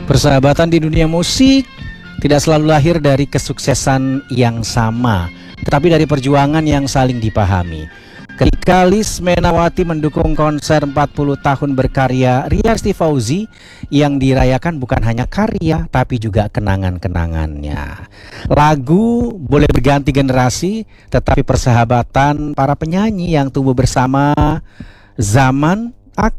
Persahabatan di dunia musik tidak selalu lahir dari kesuksesan yang sama, tetapi dari perjuangan yang saling dipahami. Ketika Liz Menawati mendukung konser 40 tahun berkarya Riasti Fauzi, yang dirayakan bukan hanya karya tapi juga kenangan-kenangannya. Lagu boleh berganti generasi, tetapi persahabatan para penyanyi yang tumbuh bersama zaman